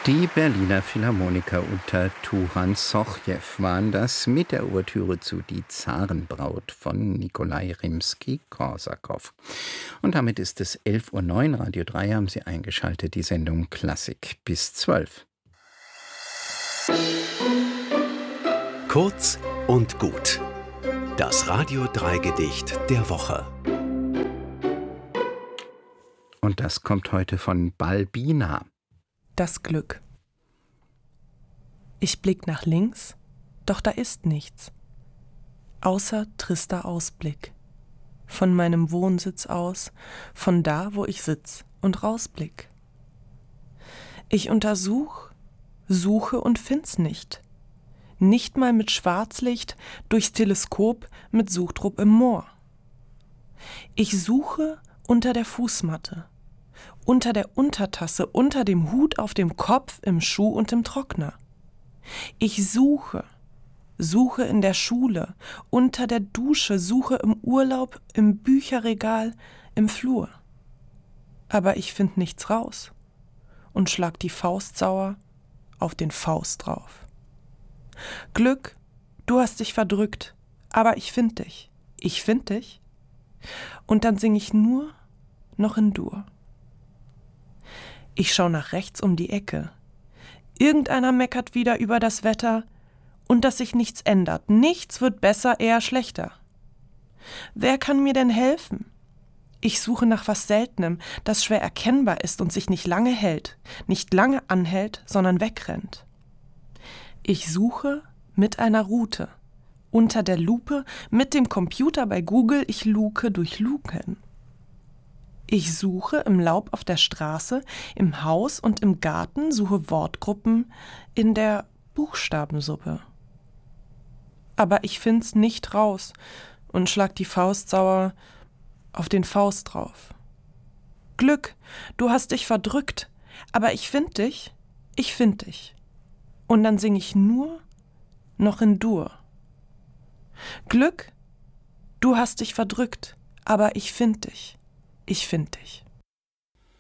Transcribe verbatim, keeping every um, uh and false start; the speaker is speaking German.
Die Berliner Philharmoniker unter Turan Sochjew waren das mit der Ouvertüre zu Die Zarenbraut von Nikolai Rimski-Korsakow. Und damit ist es elf Uhr neun, Radio drei haben Sie eingeschaltet, die Sendung Klassik bis zwölf. Kurz und gut. Das Radio drei Gedicht der Woche. Und das kommt heute von Balbina. Das Glück. Ich blick nach links, doch da ist nichts, außer trister Ausblick. Von meinem Wohnsitz aus, von da, wo ich sitz und rausblick. Ich untersuch, suche und find's nicht. Nicht mal mit Schwarzlicht, durchs Teleskop, mit Suchtrupp im Moor. Ich suche unter der Fußmatte, unter der Untertasse, unter dem Hut auf dem Kopf, im Schuh und im Trockner. Ich suche, suche in der Schule, unter der Dusche, suche im Urlaub, im Bücherregal, im Flur. Aber ich find nichts raus und schlag die Faust sauer auf den Faust drauf. Glück, du hast dich verdrückt, aber ich find dich, ich find dich. Und dann sing ich nur noch in Dur. Ich schau nach rechts um die Ecke. Irgendeiner meckert wieder über das Wetter und dass sich nichts ändert. Nichts wird besser, eher schlechter. Wer kann mir denn helfen? Ich suche nach was Seltenem, das schwer erkennbar ist und sich nicht lange hält, nicht lange anhält, sondern wegrennt. Ich suche mit einer Rute, unter der Lupe, mit dem Computer bei Google, ich luke durch Luken. Ich suche im Laub auf der Straße, im Haus und im Garten, suche Wortgruppen in der Buchstabensuppe. Aber ich find's nicht raus und schlag die Faust sauer auf den Faust drauf. Glück, du hast dich verdrückt, aber ich find dich, ich find dich. Und dann sing ich nur noch in Dur. Glück, du hast dich verdrückt, aber ich find dich. Ich find dich.